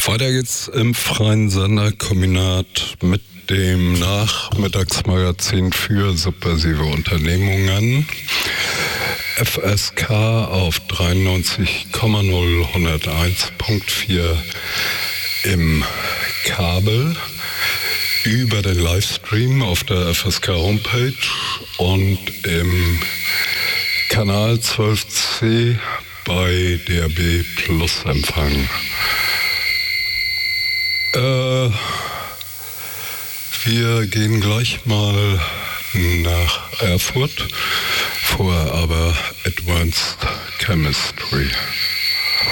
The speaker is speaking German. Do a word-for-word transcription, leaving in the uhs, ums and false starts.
Weiter geht's im freien Senderkombinat mit dem Nachmittagsmagazin für subversive Unternehmungen. F S K auf dreiundneunzig Komma null hunderteins Komma vier im Kabel, über den Livestream auf der F S K Homepage und im Kanal zwölf C bei D A B Plus Empfang. Äh, wir gehen gleich mal nach Erfurt, vorher aber Advanced Chemistry.